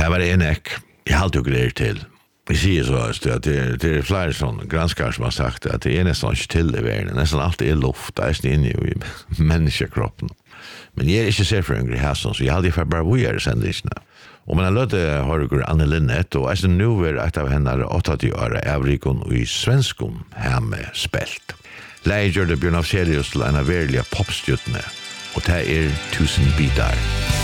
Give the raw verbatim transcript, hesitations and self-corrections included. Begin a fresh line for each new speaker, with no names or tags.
det var en ek. Jeg har alltid greier til. Vi sier så at det, det er flere sånne granskere som har sagt at det er nesten ikke til i verden. Nesten alltid er luft, det er nesten inne i menneskekroppen. Men jeg er ikke serfrøyngre i Hasson, så jeg har aldri for bare hvor jeg er sendelsene. Og man har løtt har du Anne Linnet, og jeg nu er et av henne åttio år avrikon og i svenskon hjemme spelt. Leie gjør det Bjørn Afselius til en av verilige popstjutene, og det er tusen bitar.